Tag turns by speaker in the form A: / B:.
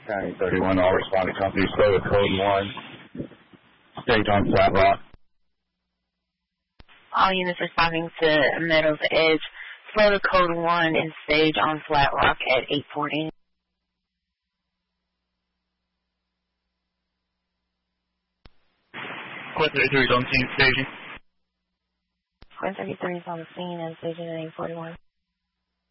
A: County 31, all responding companies, Florida Code 1, stage on Flat Rock.
B: All units responding to Meadows Edge, Florida Code 1 and stage on Flat Rock at 840.
C: 133 is on scene staging.
B: 133 is on the scene and staging at 841.